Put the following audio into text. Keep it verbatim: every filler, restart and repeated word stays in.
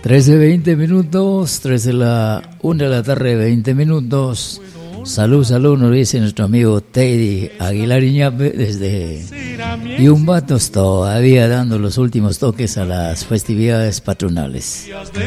trece, veinte minutos, trece de la una de la tarde, veinte minutos. Salud, salud, nos dice nuestro amigo Teddy Aguilar Iñape desde Yumbatos, todavía dando los últimos toques a las festividades patronales.